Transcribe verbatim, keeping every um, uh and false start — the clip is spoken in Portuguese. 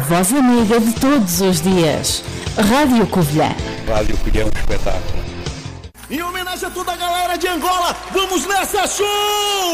voz amiga de todos os dias. Rádio Covilhã. Rádio Covilhã é um espetáculo. Em homenagem a toda a galera de Angola, vamos nessa, show!